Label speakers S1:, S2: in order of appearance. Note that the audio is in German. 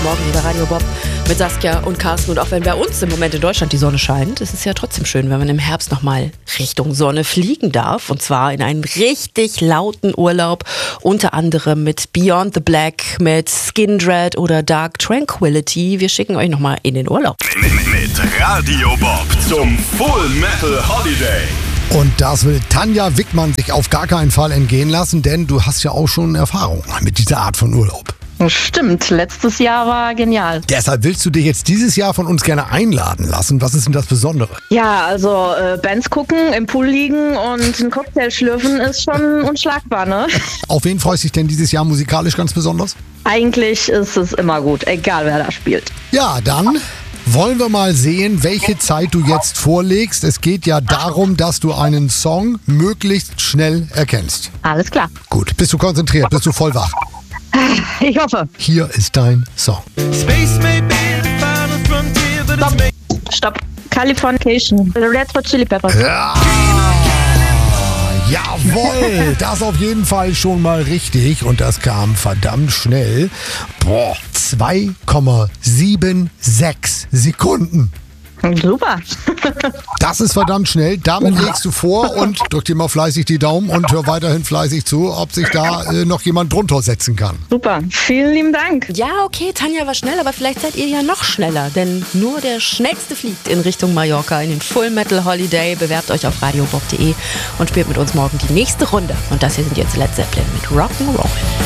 S1: Morgen hier bei Radio Bob mit Saskia und Carsten. Und auch wenn bei uns im Moment in Deutschland die Sonne scheint, ist es ja trotzdem schön, wenn man im Herbst nochmal Richtung Sonne fliegen darf. Und zwar in einen richtig lauten Urlaub, unter anderem mit Beyond the Black, mit Skin Dread oder Dark Tranquility. Wir schicken euch nochmal in den Urlaub.
S2: Mit Radio Bob zum Full Metal Holiday.
S3: Und das will Tanja Wickmann sich auf gar keinen Fall entgehen lassen, denn du hast ja auch schon Erfahrung mit dieser Art von Urlaub.
S4: Stimmt, letztes Jahr war genial.
S3: Deshalb willst du dich jetzt dieses Jahr von uns gerne einladen lassen. Was ist denn das Besondere?
S4: Ja, also Bands gucken, im Pool liegen und einen Cocktail schlürfen ist schon unschlagbar, ne?
S3: Auf wen freust du dich denn dieses Jahr musikalisch ganz besonders?
S4: Eigentlich ist es immer gut, egal wer da spielt.
S3: Ja, dann wollen wir mal sehen, welche Zeit du jetzt vorlegst. Es geht ja darum, dass du einen Song möglichst schnell erkennst.
S4: Alles klar.
S3: Gut, bist du konzentriert? Bist du voll wach?
S4: Ich hoffe.
S3: Hier ist dein Song.
S4: Stopp. Californication. The Red Hot Chili Peppers.
S3: Ja! Jawohl, das auf jeden Fall schon mal richtig und das kam verdammt schnell. 2,76 Sekunden.
S4: Super.
S3: Das ist verdammt schnell. Damit legst du vor und drück dir mal fleißig die Daumen und hör weiterhin fleißig zu, ob sich da noch jemand drunter setzen kann.
S4: Super. Vielen lieben Dank.
S1: Ja, okay, Tanja war schnell, aber vielleicht seid ihr ja noch schneller, denn nur der Schnellste fliegt in Richtung Mallorca in den Full Metal Holiday. Bewerbt euch auf radiobob.de und spielt mit uns morgen die nächste Runde. Und das hier sind jetzt Led Zeppelin mit Rock'n'Roll.